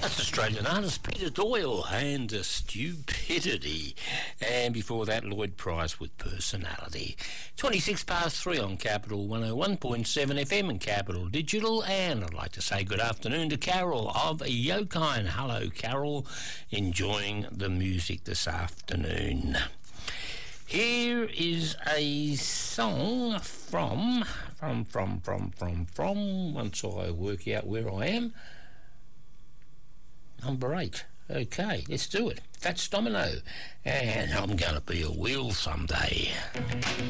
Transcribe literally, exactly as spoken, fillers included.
That's Australian artist Peter Doyle and uh, Stupidity. And before that, Lloyd Price with Personality. twenty-six past three on Capital one oh one point seven F M and Capital Digital. And I'd like to say good afternoon to Carol of Yokine. Hello, Carol. Enjoying the music this afternoon. Here is a song from, from, from, from, from, from, once I work out where I am. Number eight. Okay, let's do it. Fats Domino. And I'm going to be a wheel someday.